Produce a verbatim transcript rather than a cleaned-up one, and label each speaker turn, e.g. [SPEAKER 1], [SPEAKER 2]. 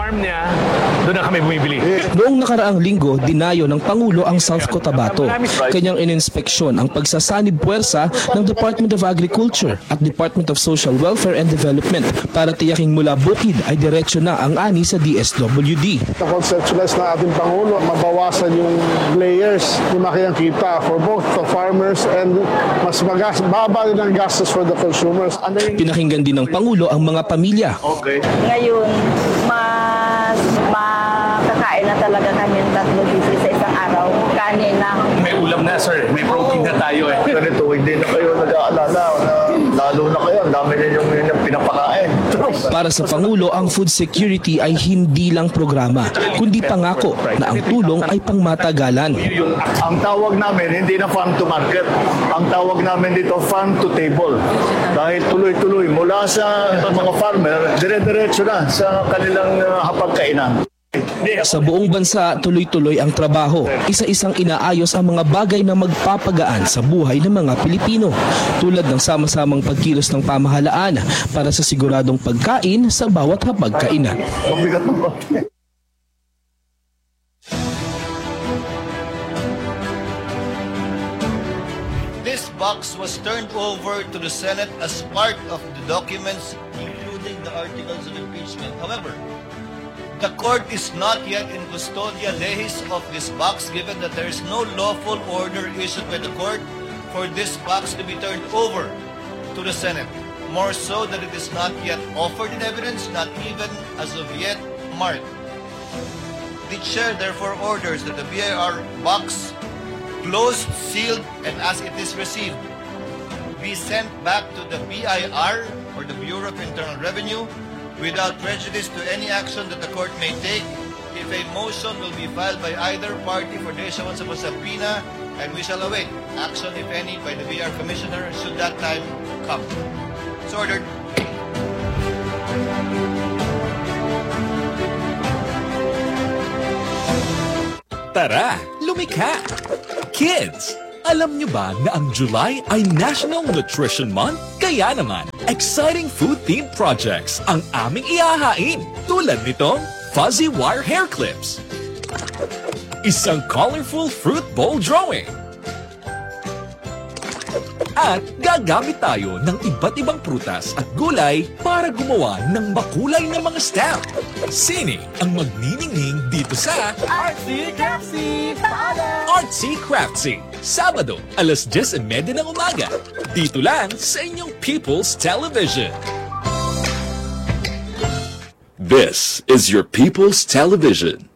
[SPEAKER 1] farm niya, doon na kami bumibili.
[SPEAKER 2] Noong nakaraang linggo, dinayo ng Pangulo ang South Cotabato. Kanyang ininspeksyon ang pagsasanib puwersa ng Department of Agriculture at Department of Social Welfare and Development para tiyaking mula bukid ay diretsyo na ang ani sa D S W D.
[SPEAKER 3] Na-conceptualize na ating Pangulo, mabawasan yung layers, lumaki ang kita for both the farmers and mas magas, baba din ang gastos for the consumers. Ano yung...
[SPEAKER 2] Pinakinggan din ng Pangulo ang mga pamilya.
[SPEAKER 3] Okay.
[SPEAKER 4] Ngayon, mas makakain na talaga kami ng tatlo beses sa isang araw. Kanin na.
[SPEAKER 1] May ulam na, sir. May protein na tayo eh.
[SPEAKER 5] Ganito, hindi na kayo nag-aalala. Na, lalo na kayo, ang dami na yung, yung pinapakain.
[SPEAKER 2] Para sa Pangulo, ang food security ay hindi lang programa, kundi pangako na ang tulong ay pangmatagalan.
[SPEAKER 5] Ang tawag namin, hindi na farm to market. Ang tawag namin dito, farm to table. Dahil tuloy-tuloy, mula sa mga farmer, dire-diretso na sa kanilang uh, hapagkainan.
[SPEAKER 2] Sa buong bansa, tuloy-tuloy ang trabaho. Isa-isang inaayos ang mga bagay na magpapagaan sa buhay ng mga Pilipino, tulad ng sama-samang pagkilos ng pamahalaan para sa siguradong pagkain sa bawat hapagkainan.
[SPEAKER 5] Mabigat na ba?
[SPEAKER 6] This box was turned over to the Senate as part of the documents, including the articles of impeachment. However, the court is not yet in custodia lehis of this box, given that there is no lawful order issued by the court for this box to be turned over to the Senate. More so that it is not yet offered in evidence, not even as of yet marked. The chair therefore orders that the B I R box, closed, sealed, and as it is received, be sent back to the B I R or the Bureau of Internal Revenue without prejudice to any action that the court may take if a motion will be filed by either party for the issuance of a subpoena, and we shall await action, if any, by the B R Commissioner should that time come. It's ordered.
[SPEAKER 7] Tara, lumikha! Kids! Alam nyo ba na ang July ay National Nutrition Month? Kaya naman, exciting food-themed projects ang aming ihahain. Tulad nitong Fuzzy Wire Hair Clips, isang colorful fruit bowl drawing, at gagamit tayo ng iba't ibang prutas at gulay para gumawa ng makulay na mga stamp. Sini ang magniningning dito sa
[SPEAKER 4] Artsy Craftsy!
[SPEAKER 7] Artsy Craftsy, Sabado, alas diyes at media ng umaga. Dito lang sa inyong People's Television.
[SPEAKER 8] This is your People's Television.